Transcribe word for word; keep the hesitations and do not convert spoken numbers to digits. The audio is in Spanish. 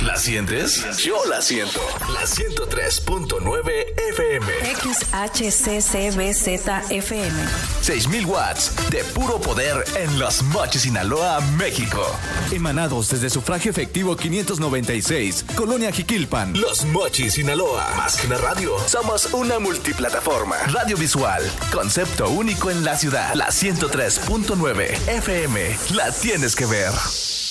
¿La sientes? Yo la siento. La ciento tres punto nueve F M. X H C C B Z F M. seis mil watts de puro poder en Los Mochis, Sinaloa, México. Emanados desde Sufragio Efectivo quinientos noventa y seis, Colonia Jiquilpan. Los Mochis, Sinaloa. Más que una radio, somos una multiplataforma. Radio visual, concepto único en la ciudad. La ciento tres punto nueve F M. La tienes que ver.